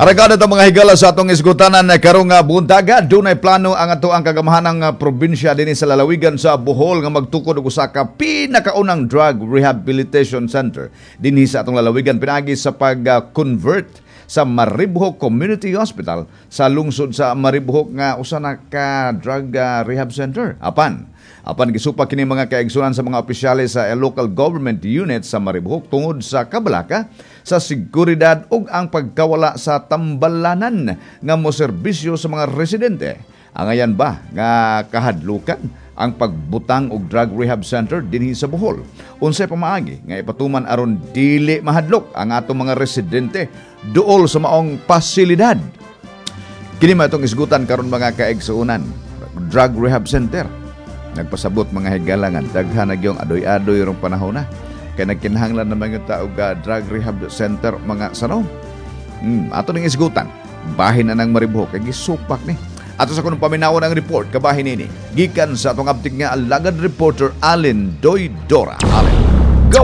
Aragada ta mga higala sa atong isgutanan karong buntaga, dunay plano ang ato ang kagamahanang probinsya dinhi sa lalawigan sa Bohol nga magtukod og usa ka pinakaunang drug rehabilitation center dinhi sa atong lalawigan pinaagi sa pag-convert sa Maribohok Community Hospital sa lungsod sa Maribohok nga usa na ka drug rehab center. Apan gisupak kini mga kaigsunan sa mga opisyales sa local government unit sa Maribohok tungod sa kabalaka sa seguridad ug ang pagkawala sa tambalanan nga moserbisyo sa mga residente. Angayan ba nga kahadlukan ang pagbutang og drug rehab center dinhi sa Bohol? Unsay pamaagi nga ipatuman aron dili mahadlok ang atong mga residente duol sa maong pasilidad? Kini matong isgutan karon mga kaigsunan. Drug rehab center nagpasabot mga higalangan daghan na gyung adoy-adoy rong panahon na kay nagkinahanglan na mga tao ga drug rehab center mga sanom. Ato ning isgutan bahin na ng Maribohok kay gisupak ni. Ato sa kunong paminawon ang report kabahin ini gikan sa atong abtik nga alagad reporter Allen Doydora. Allen, go!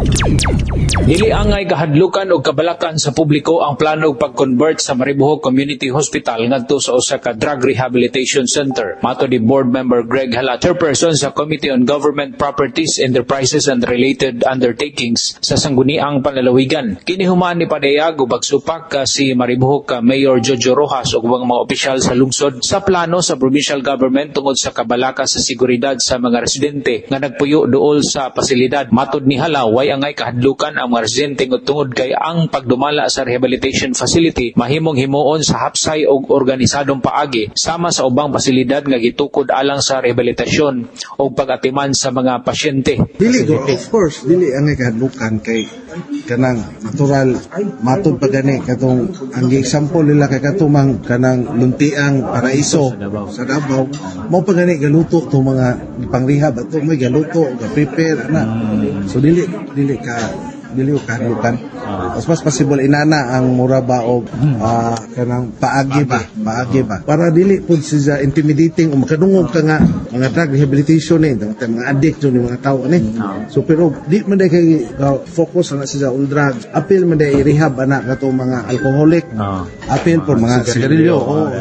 Dili angay kahadlukan o kabalakan sa publiko ang plano pag-convert sa Maribohok Community Hospital ngadto sa usa ka drug rehabilitation center. Mato di board member Greg Hala, chairperson sa Committee on Government Properties, Enterprises and Related Undertakings sa Sangguniang Panlalawigan. Kini human ni padayag ug pagsupak si Maribohok Mayor Jojo Rojas ug mga opisyal sa lungsod sa plano sa provincial government tungod sa kabalaka sa seguridad sa mga residente nga nagpuyo duol sa pasilidad. Matod ni Hala, way angay kahadlukan ang mga residente tungod kay ang pagdumala sa rehabilitation facility mahimong himuon sa hapsay og organisadong paagi sama sa ubang pasilidad nga gitukod alang sa rehabilitasyon o pag-atiman sa mga pasyente. Dili of course dili angay kahadlukan kay kanang natural matud pa gani katong ang example nila kay katumang kanang luntiang paraiso sa Davao mo pa gani galuto to mga pangrehab ato may galuto ga prepare na so dili kahadlukan. Mas possible inana ang mura ba og kanang paagi ba para dili pud siya intimidating o makadungog ka nga mga drug rehabilitation ni mga addict ni mga tao ni. So pero di man day kay focus na siya on drugs. Apil man day rehab ana kato mga alcoholic. Apil po mga sigarilyo.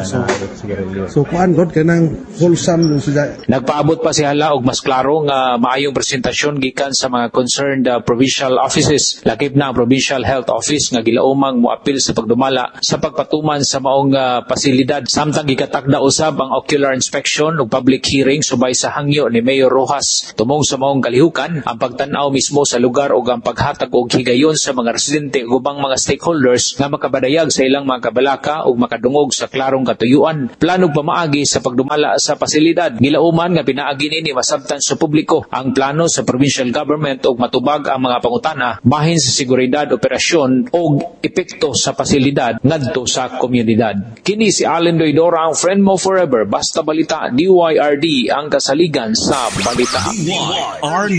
So kuan god kanang wholesome siya. Nagpaabot pa si Hala og mas klaro nga maayong presentasyon gikan sa mga concerned provincial offices. Lakip na ang Provincial Health Office nga gilaumang moapil sa pagdumala sa pagpatuman sa maong pasilidad. Samtang gikatakda usab ang ocular inspection ug public hearing subay sa hangyo ni Mayor Rojas. Tumong sa maong kalihukan ang pagtan-aw mismo sa lugar ug ang paghatag og higayon sa mga residente ug ubang mga stakeholders nga makabadayag sa ilang mga kabalaka ug makadungog sa klarong katuyuan. Planong pamaagi sa pagdumala sa pasilidad. Gilauman nga pinaagi nini masabtan sa publiko ang plano sa provincial government ug matubag ang mga pangutana bahin sa seguridad, operasyon o epekto sa pasilidad ngadto sa komunidad. Kini si Allen Doydora, ang friend mo forever. Basta balita, DYRD ang kasaligan sa balita. DYRD.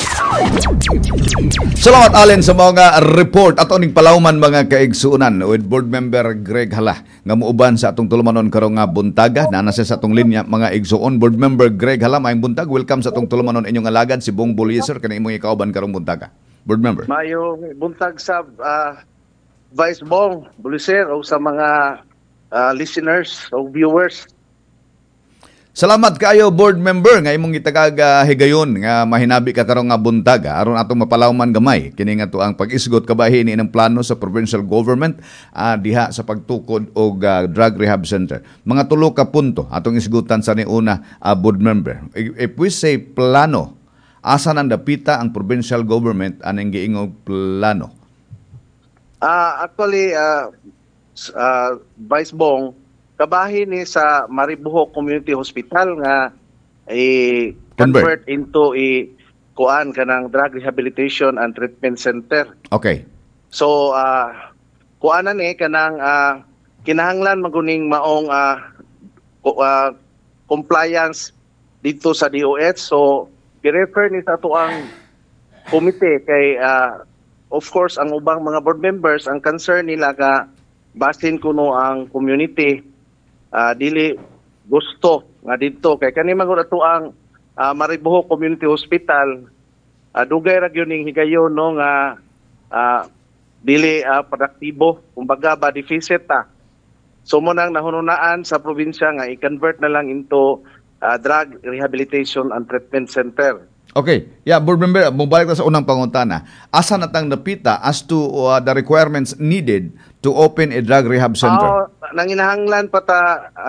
Salamat Allen sa mga report at oning palawman mga kaigsuunan with board member Greg Hala nga muuban sa atong tulumanon karong buntaga na nasa sa atong linya mga igsuon. Board member Greg Hala, maayong buntag, welcome sa atong tulumanon inyong alagad si Bong Bulieser kanang imong ikauban karong buntaga. Board member. Mayong buntag sa Vice Bong Bulieser o sa mga listeners o viewers. Salamat kayo board member nga imong gitagag higayon nga mahinabi ka karong nga buntag aron atong mapalawman gamay kini nga ang pag-isgot kabahin ini ng plano sa provincial government diha sa pagtukod og drug rehab center. Mga tulo ka punto atong isgutan sa niuna board member. If we say plano, asa nang dapita ang provincial government anang giingog plano? Actually, Vice Bong, kabahin ni sa Maribohok Community Hospital nga convert into kuan kanang drug rehabilitation and treatment center. Okay. So kuanan ni kanang kinahanglan maguning maong compliance dito sa DOH. So i-refer ni sa tuang komite kay of course ang ubang mga board members ang concern nila ka basin kuno ang community dili gusto nga dito kay kani magud ato ang Maribohok Community Hospital dugay ra gyud ning higayon no nga dili produktibo, kumbaga ba deficit ta. So mo nang nahununaan sa probinsya nga i-convert na lang into drug rehabilitation and treatment center. Okay. Yeah, board member, mubalik na sa unang pangutana. Asa natang napita as to the requirements needed to open a drug rehab center? Nanginahanglan pa ta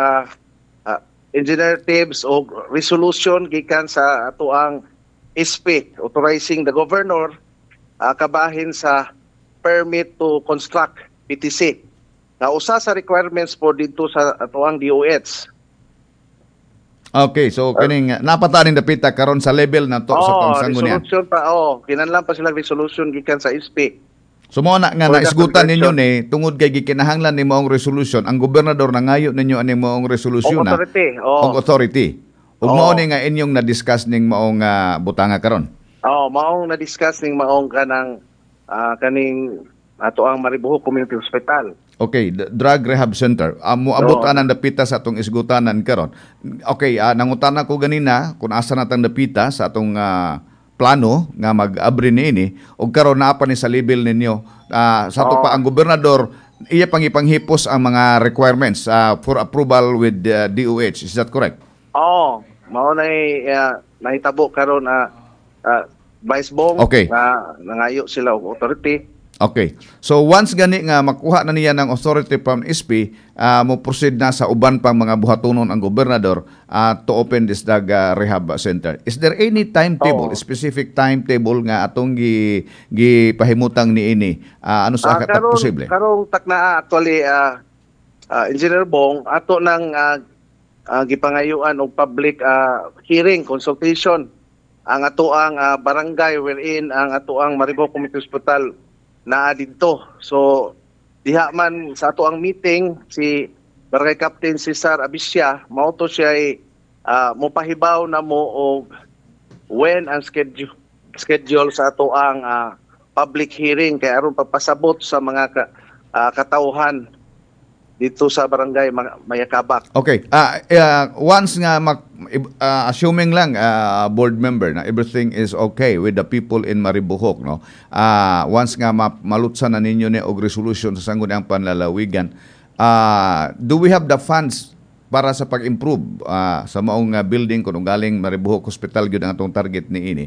Engineer Tibbs o resolution gikan sa atuang SP authorizing the governor kabahin sa permit to construct PTC. Na usa sa requirements po dito sa atuang DOH. Okay, so kining napataning dapita karon sa level na to sa tong sanggunian. Resolution pa kinahanglan pa sila resolution gikan sa SP. So mo na nga naisgutan ninyo ni tungod kay gikinahanglan nimo ang resolution, ang gobernador nangayo ninyo ani moong resolution na authority. Ug mao ni nga inyong na-discuss ning maong butanga karon. Maong na-discuss ning maong kanang kaning ato ang Maribohok Community Hospital. Okay, drug rehab center. Moabot anang dapita sa atong isgutanan karon. Okay, nangutana ko ganina kung asa natang dapita sa atong plano nga mag-abri niini ug karon naa pa ni sa level ninyo. Sa ato pa ang gobernador iya pangipanghipos ang mga requirements for approval with DOH. Is that correct? Mao nay nahitabo karon Vice Bong nangayo sila og authority. Okay. So once gani nga makuha na niya ng authority from SP, mo proceed na sa uban pang mga buhatonon ang gobernador to open this drug rehab center. Is there any timetable, specific timetable nga atong gipahimutang niini? Ano sa posible? Karong taknaa actually Engineer Bong ato nang gipangayuan og public hearing consultation ang ato ang barangay wherein ang ato ang Maribohok Community Hospital naa dito. So diha man sa ato ang meeting si Barangay Captain Cesar Abisya mao to siya mopahibaw na mo og when ang schedule sa ato ang public hearing kay aron pagpasabot sa mga katawhan dito sa barangay Mayakabak. Okay. Once nga assuming lang board member na everything is okay with the people in Maribohok, no. Once nga malutsan na ninyo ni og resolution sa sangguniang panlalawigan, do we have the funds para sa pag-improve sa maong building kung galing Maribohok Hospital gyud ang atong target niini?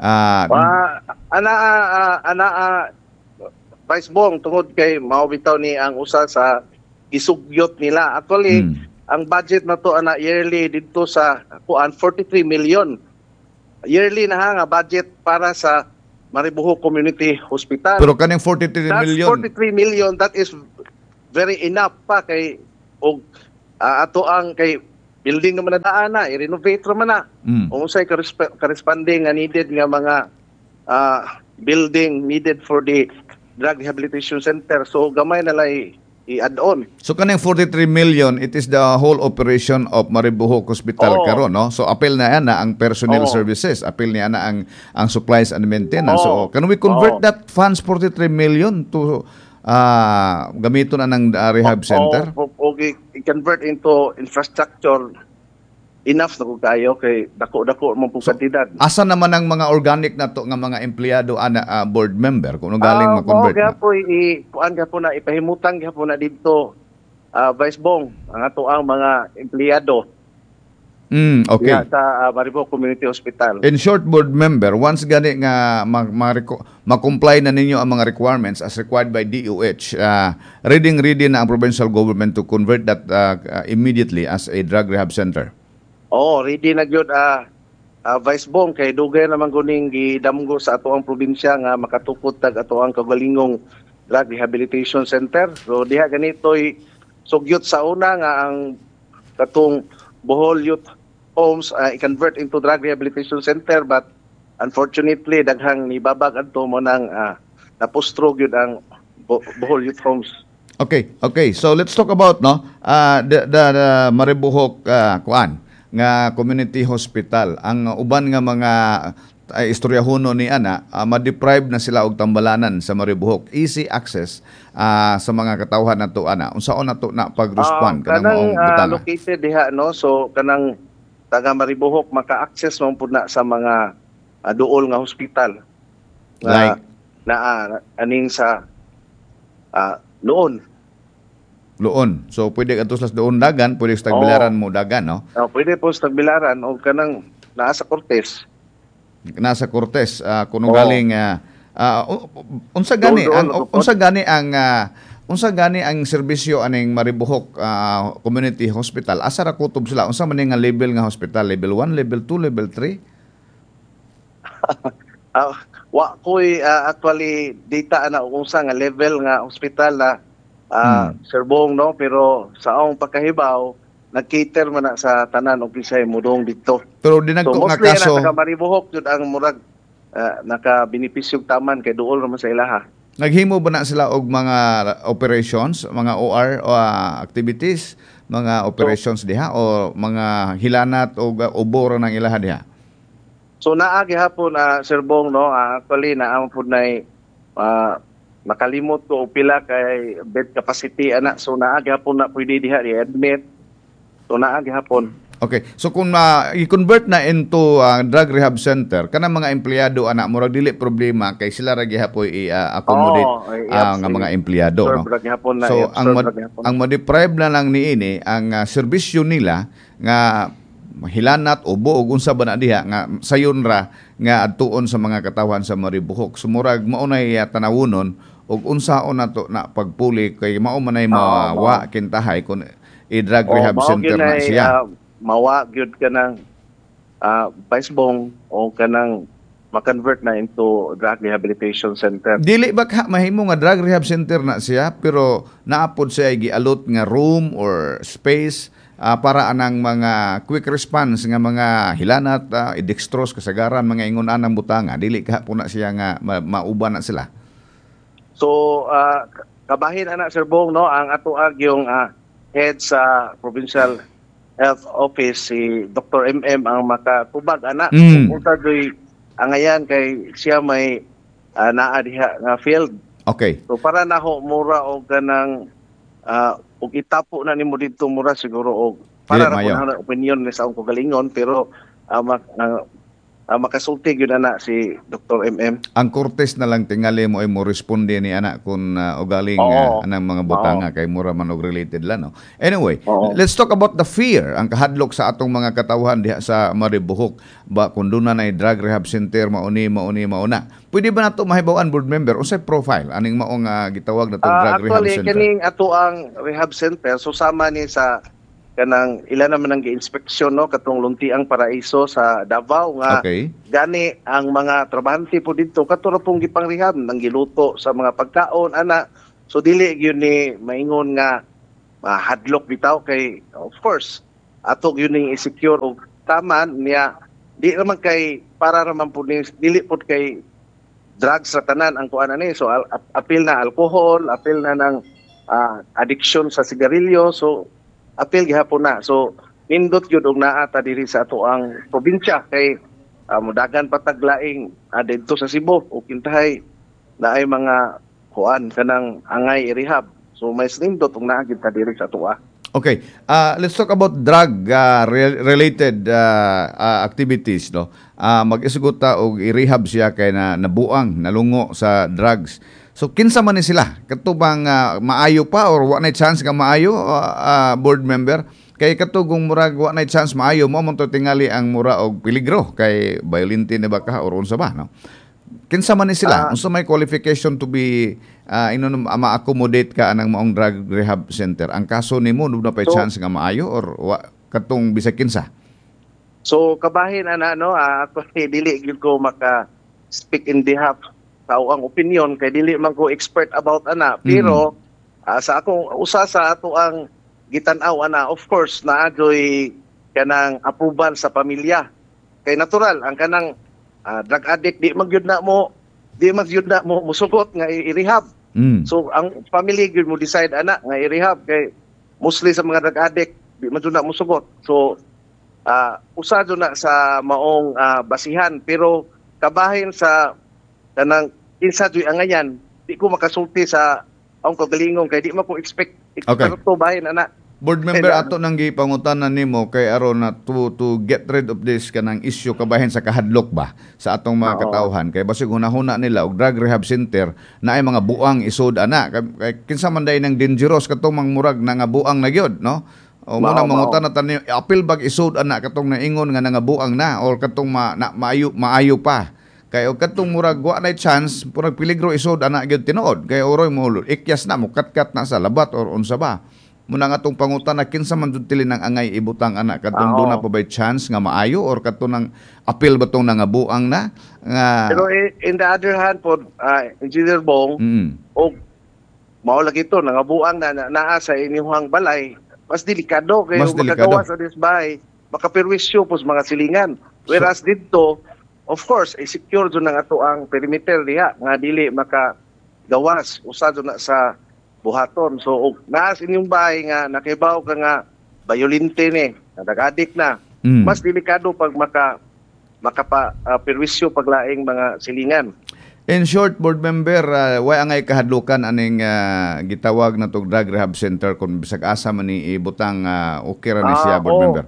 Vice Bong tungod kay mao bitaw ni ang usa sa isugyot nila. Actually, ang budget na to yearly dito sa 43 million. Yearly na nga budget para sa Maribohok Community Hospital. Pero kaning 43 million. 43 million, that is very enough pa kay og ato ang kay building naman na daana, i-renovate naman na. Kung usay corresponding nga needed nga mga building needed for the drug rehabilitation center. So gamay na lang i-add on. So kanang 43 million, it is the whole operation of Maribohok Hospital karon, no? So apil na yan na ang personnel services, apil niya na ang supplies and maintenance. So can we convert that funds 43 million to gamiton na ng rehab center? I-convert into infrastructure enough na kayo kay dako-dako mo pong kantidad. Asa naman ang mga organic na to nga mga empleyado ana board member kung galing ma-convert na? Kuan po na ipahimutang po na dito Vice Bong ang ato ang mga empleyado. Okay. Sa Maribohok Community Hospital. In short, board member, once gani nga ma-comply na ninyo ang mga requirements as required by DOH, ready na ang provincial government to convert that immediately as a drug rehab center. Ready na gyud Vice Bong kay dugay naman guning gidamgo sa ato ang probinsya nga makatukod tag ato ang kagalingong drug rehabilitation center. So diha ganitoy sugyot sa una nga ang katong Bohol Youth Homes i-convert into drug rehabilitation center, but unfortunately daghang nibabag adto mo nang napustro gyud ang Bohol Youth Homes. Okay. So let's talk about the Maribohok nga community hospital. Ang uban nga mga istoryahono ni ana ma-deprive na sila og tambalanan sa Maribohok. Easy access sa mga katawhan nato ana. Unsaon nato na pag-respond kanang maong butana? Located diha no, so kanang taga Maribohok maka-access man pud na sa mga duol nga hospital. Like aning sa noon. Loon. So pwede ka tuslas doon dagan, pwede sa tagbilaran mo dagan, no? Pwede po sa tagbilaran o kanang naa sa Cortes. Nasa Cortes, kuno Oo. galing unsa gani Doon, ang nakapot. unsa gani ang serbisyo aning Maribohok Community Hospital? Asa ra kutob sila? Unsa man nga level nga hospital? Level 1, level 2, level 3? Wa ko'y actually data na unsa nga level nga hospital na Sir Bong, no, pero sa akong pagkahibaw nag-cater man na sa tanan og bisay mudong dito. Pero dinagko nga mostly kaso, na taga Maribohok jud ang murag naka-benepisyo taman kay duol naman sa ilaha. naghimo ba na sila og mga operations, mga OR o activities, mga operations diha o mga hilanat o uboro ng ilaha diha? So naa gihapon Sir Bong, no, actually naa pud nay nakalimot ko og pila kay bed capacity ana, so naa gihapon na pwede diha i-admit. So naa gihapon. Okay. So kung i-convert na into drug rehab center, kanang mga empleyado ana murag dili problema kay sila ra gihapoy i-accommodate nga mga empleyado, no? So ang mo-deprive na lang niini ang serbisyo nila nga hilanat o buog unsa ba na diha nga sayon ra nga adtuon sa mga katawan sa Maribohok. Sumurag maunay tanawonon og unsaon nato na pagpuli kay mao man ay mawa kintahay kun i-drug rehab center na siya. Mawa gyud kanang Vice-Bong o kanang ma-convert na into drug rehabilitation center. Dili ba mahimo nga drug rehab center na siya pero naapod siya gialot nga room or space para anang mga quick response nga mga hilanat, dextrose kasagaran, mga ingon anang butanga, dili ka po na siya nga mauban na sila. So kabahin ana Sir Bong, no, ang atuag yung head sa provincial health office si Dr. MM ang makatubag ana kung doy angayan kay siya may naa diha nga field. Okay. So para naho mura og kanang og itapo na nimo dito mura siguro og para ra ko na opinion ni sa akong kagalingon pero makasulti gyud ana si Dr. MM. Ang Cortes na lang tingali mo ay mo responde ni ana kung ugaling anang mga butanga kay mura man og related lang, no. Anyway, let's talk about the fear ang kahadlok sa atong mga katawhan diha sa Maribohok ba kun doon na drug rehab center mauna. Pwede ba nato mahibaw-an board member unsay profile aning maong gitawag na drug rehab actually, center? Actually kaning ato ang rehab center susama ni sa kanang ilan naman ang gi-inspeksyon, no, katong Luntiang Paraiso sa Davao nga gani ang mga trabahante po dito katuro pong gipang-rehab nang giluto sa mga pagkaon ana, so dili gyud ni maingon nga hadlok bitaw kay of course ato gyud ning i-secure og taman niya di naman kay para naman po ni dili pod kay drugs sa tanan ang kuan ani, so apil na alcohol, apil na ng addiction sa sigarilyo, so apil gihapon na. So nindot gyud og naa ta diri sa ato ang probinsya kay mudagan pataglaing didto sa Cebu o kintahay na ay mga kuan kanang angay i-rehab. So may nindot og naa gyud ta diri sa ato. Okay. Let's talk about drug related activities, no. Mag-isugot ta og i-rehab siya kay nabuang, nalungo sa drugs. So kinsa man ni sila? Katubang maayo pa or wa nay chance nga maayo, board member? Kay katugong murag wa nay chance maayo mo man to tingali ang mura og peligro kay violente na ba ka or unsa ba, no? Kinsa man ni sila? Unsa may qualification to be ma-accommodate ka anang maong drug rehab center? Ang kaso nimo na pa chance nga maayo or wa katong bisag kinsa? So kabahin ana, no, ako dili gyud ko maka speak in behalf sa ang opinion kay dili man ko expert about ana, pero sa akong usa sa ato ang gitan-aw ana, of course naadoy kanang approval sa pamilya kay natural ang kanang drug addict di magyud na mo musugot nga i-rehab. So ang family gyud mo decide ana nga i-rehab kay mostly sa mga drug addict di man na musugot. So usa na sa maong basihan, pero kabahin sa kanang kinsa joy angayan di ko makasulti sa akong kagalingon kay di man ko expect to bahin ana. Board member ato nang gipangutanan nimo kay aron na to get rid of this kanang issue kabahin sa kahadlok ba sa atong mga Oo. katawhan kay basig hunahuna nila og drug rehab center na ay mga buang isod ana kay kinsa man day nang dangerous katong mangmurag na nga buang na gyud no. O muna Mao. mangutan na tani apil bag isod ana katong naingon nga nangabuang na or katong maayo pa. Kay og katong murag wa nay chance murag peligro isod ana gyud tinuod kay oroy mo ikyas na mo katkat na sa labat or unsa ba. Muna nga tong pangutan na kinsa man jud tilin ang angay ibutang ana katong Oo. doon na pa bay chance nga maayo or katong nang apil ba tong nangabuang na nga Pero in the other hand po, Engineer Bong, o mao lagi ito, nangabuang na naa sa inyong balay, mas delikado kayo Mas delikado. makagawa sa disbahay, makapirwisyo po sa mga silingan. Whereas dito, of course, secure dyan ng ato ang perimeter diha, nga dili makagawas, usa dyan na sa buhaton. So, naas inyong bahay nga, nakibaw ka nga, violente ni, nag-addict na. Mas delikado pag makapirwisyo paglaing mga silingan. In short, board member, way angay kahadlukan aning gitawag na tong drug rehab center kung bisag asa man ni ibutang okay ra ni siya, board member.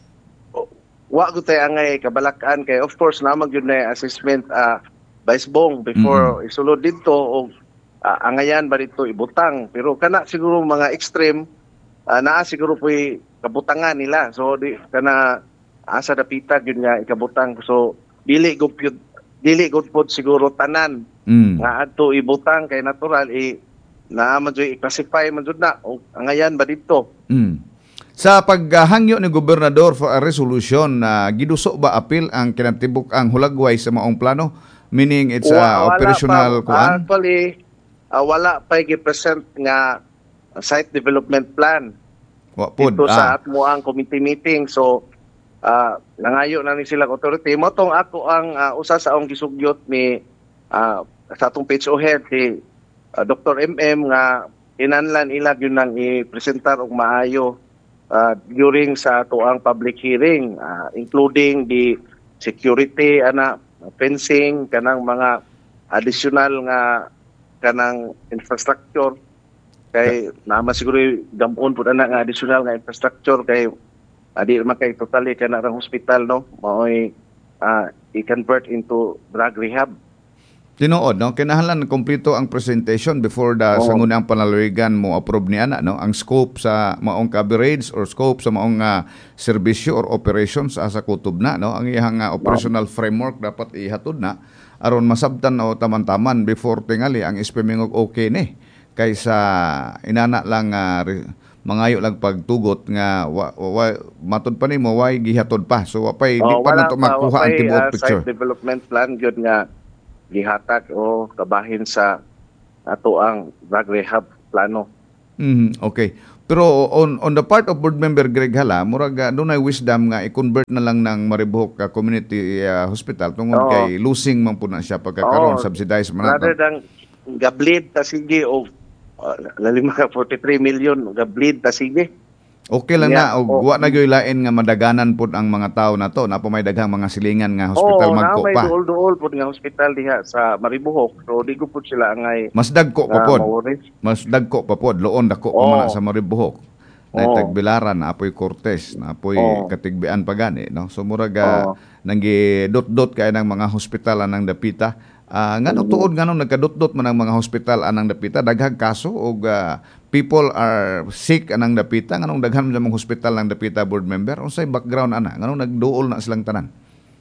Wa ko tay angay kabalakan kay of course namang yun na assessment Vice Bong before isulod dito o angayan ba dito ibutang, pero kana siguro mga extreme naa siguro po'y kabutangan nila, so di kana asa dapita yun nga ikabutang, so dili gud pod siguro tanan nga adto ibutang kay natural na man jud i-classify man jud na o angayan ba dito. Sa paghangyo ni gobernador for a resolution giduso ba apil ang kinatibuk ang hulagway sa maong plano, meaning it's operational kuan? Actually wala pa i-present nga site development plan dito sa atmo ang committee meeting. So nangayo na ni sila authority mo tong ako ang usa sa akong gisugyot ni sa atong PHO head si Dr. MM nga inanlan ilag yun nang i-presentar og maayo during sa ato ang public hearing, including the security fencing kanang mga additional nga kanang infrastructure kay naman siguro gamon pud ana nga additional nga infrastructure kay di man kay totally kana rang hospital no maoy i-convert into drug rehab. Tinuod no, kinahanglan kompleto ang presentation before sangunang panalawigan mo approve ni ana no ang scope sa maong coverage or scope sa maong serbisyo or operations sa kutob na no, ang iyang operational framework dapat ihatod na aron masabtan o taman-taman before tingali ang ispemingog okay ni kaysa inana lang mangayo lang pagtugot nga matud pa nimo way gihatod pa, so wapay di pa nato makuha ang tibuok picture. Site development plan gyud nga gihatag o kabahin sa ato ang drug rehab plano. Okay. Pero on the part of board member Greg Hala, murag dunay wisdom nga i-convert na lang ng Maribohok Community Hospital tungod kay losing man pud na siya pagkakaroon subsidized man rather than gablid ta sige o lalim ka 43 million gablid ta sige. Okay lang na og wa na gyoy lain nga madaganan pud ang mga tawo na to na may daghang mga silingan nga hospital magko pa. May duol pud nga hospital diha sa Maribohok, so di ko pud sila angay mas dagko pa pod. Mas dagko pa pod loon dako pa man sa Maribohok. Na Tagbilaran, na apoy Cortes, na apoy Katigbian pa gani no. So murag nanggi dot-dot kay ng mga hospital anang dapita. Ngano tuod ngano nagkadot-dot man ang mga hospital anang dapita, daghang kaso og people are sick anang dapita, nganong daghan sa mga hospital nang dapita, board member, unsay background ana, nganong nagduol na silang tanan?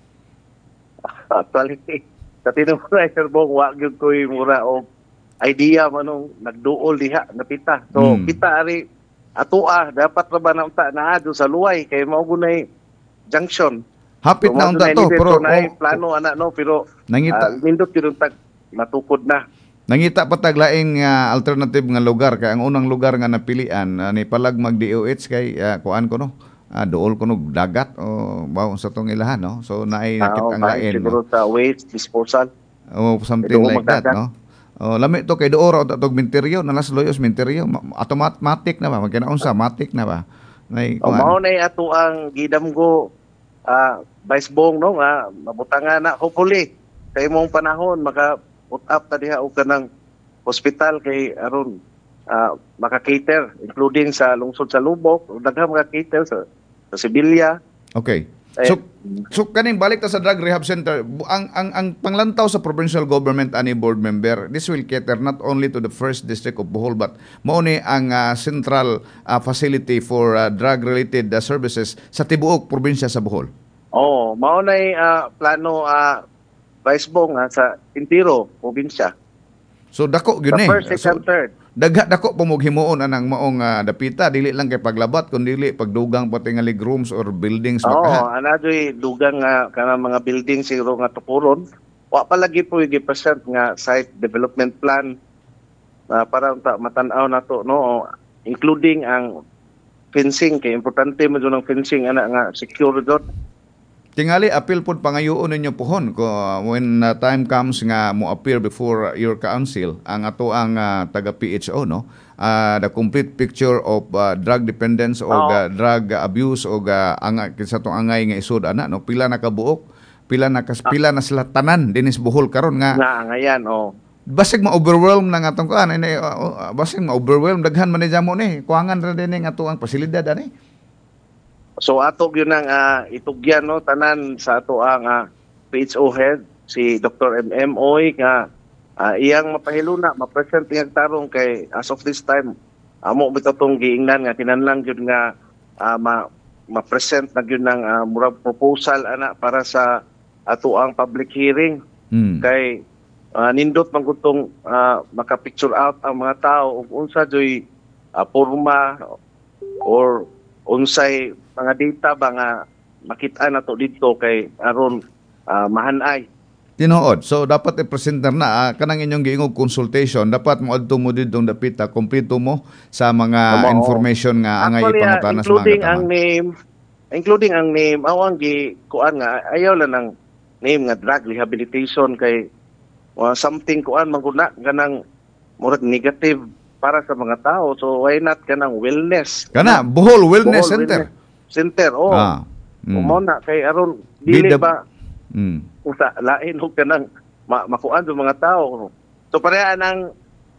Actually, sa tinuod Sir Bong, wa gyud koy mura og idea manong nagduol diha dapita. So kita ari atoa dapat ra ba na unta naa do sa luway kay mao gunay junction. Hapit na unta to, pero plano ana no, pero nangita nindot gyud tag matukod na. Nangita pa taglaing alternative nga lugar kay ang unang lugar nga napilian ni palag mag DOH kay kuan ko no. Dool ko no dagat o bawo sa tong ilahan no. So naay nakita ang lain siguro sa waste disposal. Something like that no. Lami to kay doora tog minteryo nalas loyos minteryo automatic na ba magkanaunsa matic na ba. Nay kuan. Mao nay ato ang gidamgo Vice Bong no nga mabutangan na hopefully kay mong panahon maka put up ta diha og kanang hospital kay aron maka-cater, including sa lungsod sa Lubok, daghang maka-cater sa Sibilya. Okay. So kaning balik ta sa drug rehab center, ang panglantaw sa provincial government ani board member, this will cater not only to the first district of Bohol but mao ni ang central facility for drug related services sa tibuok probinsya sa Bohol. Mao nay plano Vice Bong sa Tintiro probinsya. So dako gyud Sa ni. first, second, third. Dako pamughimuon anang maong dapita, dili lang kay paglabat kun dili pagdugang pati nga leg rooms or buildings makaha. Anadoy dugang nga kanang mga building siguro nga tukuron. Wa pa lagi po i-present nga site development plan para matan-aw nato no, including ang fencing kay importante mo ng fencing ana nga secure dot. Tingali appeal pod pangayoon ninyo pohon ko when time comes nga mo appear before your council ang ato ang taga PHO no, the complete picture of drug dependence o drug abuse o sa tong angay nga isud ana no, pila na kabuok, pila na sila tanan dinis Bohol karon nga ngayan basig ma-overwhelm na nga atong kuan basig ma-overwhelm daghan man ni jamo ni kuangan ra din nga ato ang pasilidad ani. So ato yun ang itugyan no tanan sa ato ang PHO head si Dr. MM Oy nga iyang mapahiluna ma-present iyang tarong kay as of this time amo bitaw tong giingnan nga kinahanglan gyud nga ma-present na gyud ng murag proposal ana para sa ato ang public hearing. Kay nindot man gutong maka-picture out ang mga tao ug unsa joy porma or unsay mga data ba nga makita na to dito kay aron mahanay. Tinuod. So dapat i-presenter na kanang inyong giingog consultation, dapat mo adto mo didtong dapita kompleto mo sa mga information nga angay ipangutanas mga including ang name awang gi kuan nga ayaw lang ng name nga drug rehabilitation kay something kuan manguna ganang murag negative para sa mga tao. So why not kanang wellness? Bohol Wellness Center. Mo na kay aron dili ba usa lain og kanang makuan sa mga tao. So pareha nang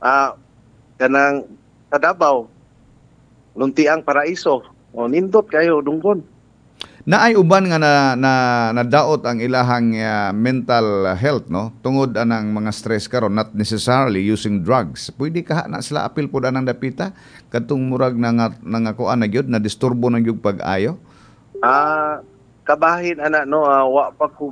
kanang sa Davao Luntiang Paraiso nindot kayo dunggon. Naay uban nga nadaot ang ilahang mental health no tungod anang mga stress karon, not necessarily using drugs. Pwede ka na sila apil pud anang dapita kadtong murag nga kuan na gyud na disturbo na gyud pag-ayo. Kabahin ana no wa pa ko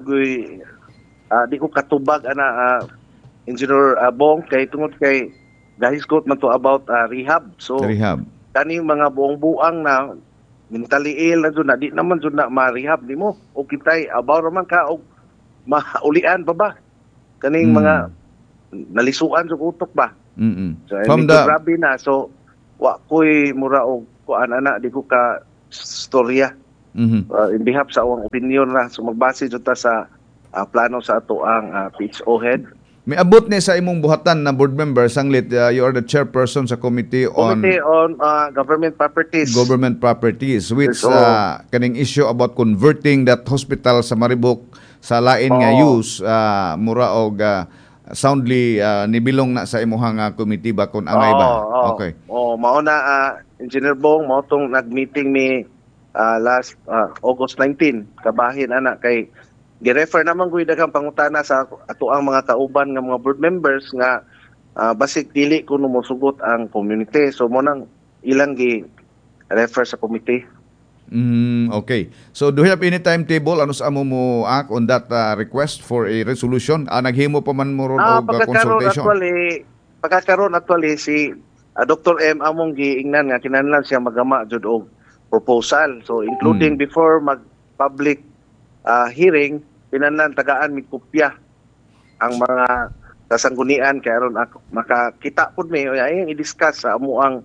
di ko katubag ana Engineer Bong kay tungod kay gahisgot man to about rehab. So kaning mga buong-buang na mentally ill na dyan, di naman dyan na ma-rehab di mo. O kita'y abaw naman ka o maulian pa ba? Kaning mga nalisuan sa utok ba? So, grabe na. So, wa ko'y mura o kuan ana, di ko ka storya. In behalf sa awang opinion na. So, magbase dyan ta sa plano sa ato ang PHO head. May abot ni sa imong buhatan na board member sanglit you are the chairperson sa Committee on Government Properties. Government Properties which kaning issue about converting that hospital sa Maribok sa lain nga use mura og soundly nibilong na sa imuhang committee ba kun angay ba? Okay. Mao na Engineer Bong mao tong nag-meeting mi last August 19 kabahin ana kay gi-refer naman ko daghang pangutana sa ato ang mga kauban nga mga board members nga basic dili kuno mosugot ang community. So mo nang ilang gi-refer sa committee. Okay. So do you have any timetable ano sa amo mo act on that request for a resolution? Naghimo pa man mo ron og consultation. Pagkakaroon actually si Dr. M among giingnan nga kinahanglan siya magama jud og proposal. So including before mag-public hearing, pinanlan tagaan mi kopya ang mga kasanggunian kay aron makakita pud mi ay i-discuss sa amo ang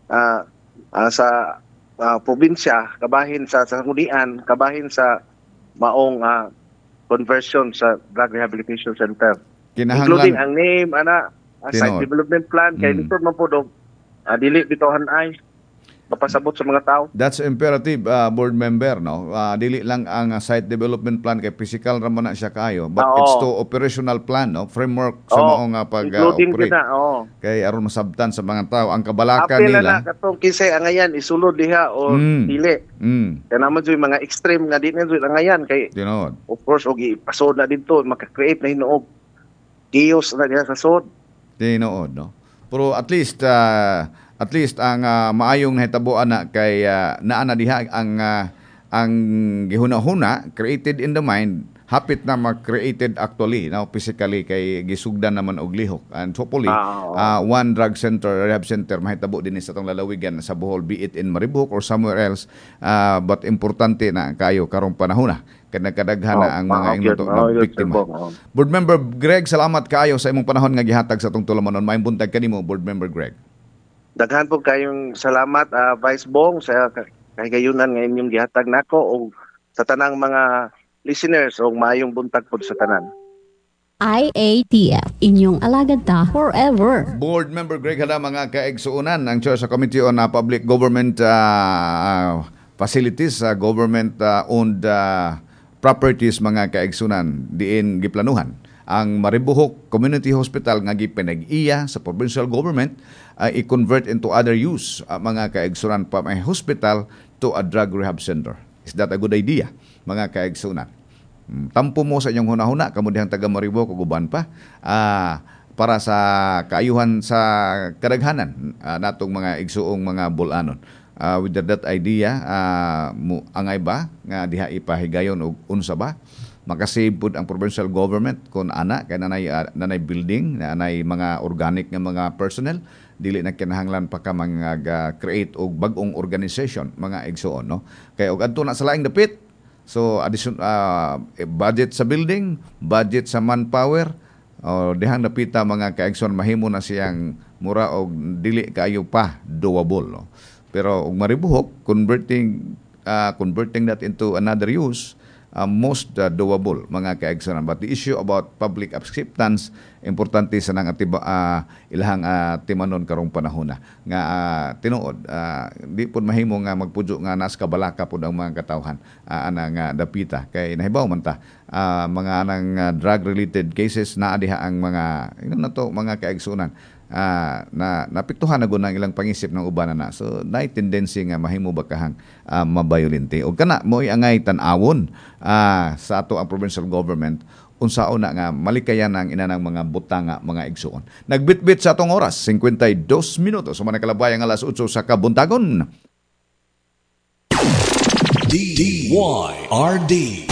sa probinsya kabahin sa sanggunian kabahin sa maong conversion sa drug rehabilitation center. Including ang name ana site development plan kay dito man pud dili bitaw hanay. mapasabot sa mga tao. That's imperative, board member, no? Dili lang ang site development plan kay physical ra mo na siya kayo, but Oo. it's to operational plan, no? Framework sa Oo, maong including pag-operate. din na, oo. Kay aron masabtan sa mga tao ang kabalaka Apil na nila. katong kisay angayan isulod diha o dili. Kaya naman dyan mga extreme nga di na dyan angayan kay Tinood. of course og ipasod na dito maka-create na hinuog chaos na diha sa sod. Tinood, no? Pero at least ang maayong nahitabuan na kay naa na diha ang gihuna-huna created in the mind hapit na mag-created actually now physically kay gisugdan naman og lihok and hopefully one drug center rehab center mahitabo din sa tong lalawigan sa Bohol, be it in Mariboc or somewhere else, but importante na kayo karong panahon na kadaghan na ang mga biktima. Board Member Greg, salamat kayo sa imong panahon nga gihatag sa tong tulumanon. Maayong buntag kanimo, Board Member Greg. Daghan po kayong salamat Vice Bong sa kahigayunan nga inyong gihatag nako o sa tanang mga listeners o maayong buntag po sa tanan. IATF, inyong alagad ta forever. Board Member Greg Hada, mga kaigsuunan ng Chair sa Committee on Public Government Facilities, government-owned properties, mga kaigsunan, diin giplanuhan ang Maribohok Community Hospital nga gipinag-iya sa provincial government i-convert into other use, mga kaigsunan, pa may hospital to a drug rehab center. Is that a good idea, mga kaigsunan? Tampo mo sa inyong hunahuna, kamudihang taga Maribohok o guban pa, para sa kaayuhan sa kadaghanan natong mga igsuong mga bulanon. With that idea, angay ba nga diha ipahigayon og unsa ba? Makasave pud ang provincial government kung ana kay nanay building, nanay mga organic nga mga personnel, dili na kinahanglan pa ka mga create og bag-ong organization, mga igsuon, no? Kay og adto na sa laing dapit, so addition budget sa building, budget sa manpower, dihang napita mga kaigsuon mahimo na siyang mura og dili kayo pa doable, no? Pero og Maribohok converting that into another use, most doable, mga kaigsunan. But the issue about public acceptance, importante sa nang ilahang timanon karong panahon na nga tinuod di pud mahimo nga magpudyo nga nas kabalaka pud ang mga katawhan ana nga dapita kay nahibaw man ta mga anang drug related cases naa diha ang mga nato mga kaigsunan na napiktuhan na gunang ilang pangisip ng uban na. So naay tendency nga mahimo bakahang mabayolente og kana mo'y angay tan-awon sa ato ang provincial government unsaon na nga malikayan ang inanang mga butanga, mga igsuon. Nagbitbit sa atong oras 52 minutos sa manakalabayang alas 8 sa kabuntagon. DYRD